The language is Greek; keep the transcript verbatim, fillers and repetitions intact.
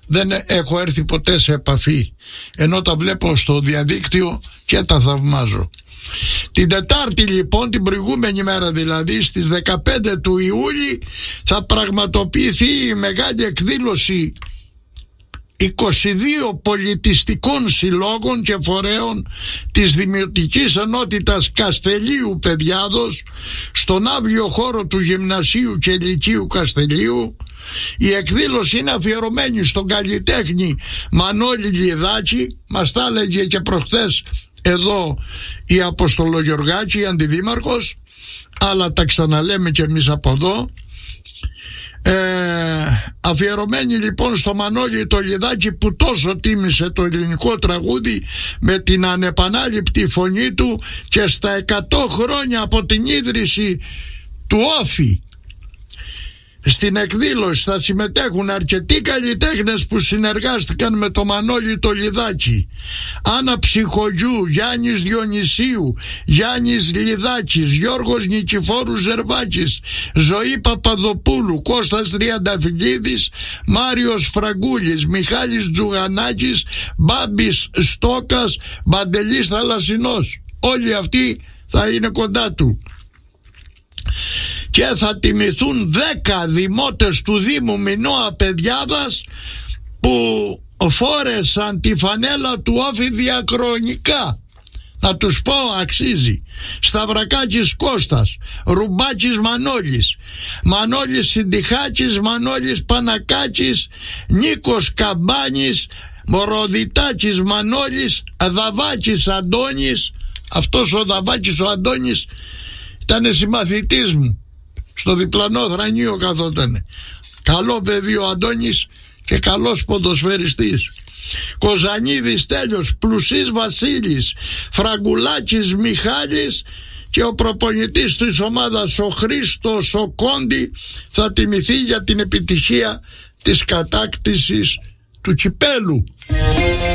δεν έχω έρθει ποτέ σε επαφή, ενώ τα βλέπω στο διαδίκτυο και τα θαυμάζω. Την Τετάρτη λοιπόν, την προηγούμενη μέρα δηλαδή, στις δεκαπέντε του Ιούλη, θα πραγματοποιηθεί η μεγάλη εκδήλωση είκοσι δύο πολιτιστικών συλλόγων και φορέων της Δημοτικής Ενότητας Καστελίου Παιδιάδος στον αύριο χώρο του Γυμνασίου και Λυκείου Καστελίου. Η εκδήλωση είναι αφιερωμένη στον καλλιτέχνη Μανώλη Λιδάκη. Μας τα έλεγε και προχθές εδώ η Αποστολογεωργάκη, η αντιδήμαρχος, αλλά τα ξαναλέμε και εμείς από εδώ. Ε, αφιερωμένη λοιπόν στο Μανώλη το Λιδάκη, που τόσο τίμησε το ελληνικό τραγούδι με την ανεπανάληπτη φωνή του, και στα εκατό χρόνια από την ίδρυση του Όφη. Στην εκδήλωση θα συμμετέχουν αρκετοί καλλιτέχνες που συνεργάστηκαν με το Μανώλη το Λιδάκη. Άννα Ψυχογιού, Γιάννης Διονυσίου, Γιάννης Λιδάκης, Γιώργος Νικηφόρου Ζερβάκης, Ζωή Παπαδοπούλου, Κώστας Τριανταφυλλίδης, Μάριος Φραγκούλης, Μιχάλης Τζουγανάκης, Μπάμπης Στόκας, Μπαντελής Θαλασσινός. Όλοι αυτοί θα είναι κοντά του. Και θα τιμηθούν δέκα δημότες του Δήμου Μινώα Παιδιάδας που φόρεσαν τη φανέλα του Όφη διαχρονικά. Να τους πω, αξίζει. Σταυρακάκης Κώστας, Ρουμπάκης Μανώλης, Μανώλης Συντιχάκης, Μανώλης Πανακάκης, Νίκος Καμπάνης, Μοροδιτάκης Μανώλης, Δαβάκης Αντώνης. Αυτός ο Δαβάκης ο Αντώνης ήταν συμμαθητής μου, στο διπλανό θρανείο καθότανε. Καλό παιδί ο Αντώνης και καλός ποδοσφαιριστής. Κοζανίδης Τέλειος, Πλουσής Βασίλης, Φραγκουλάκης Μιχάλης, και ο προπονητής της ομάδας ο Χρήστος ο Κόντι θα τιμηθεί για την επιτυχία της κατάκτησης του κυπέλου.